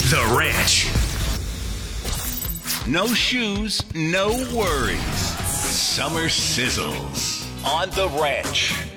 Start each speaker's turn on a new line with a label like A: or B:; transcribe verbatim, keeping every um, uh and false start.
A: The Ranch. No shoes, no worries. Summer sizzles on The Ranch.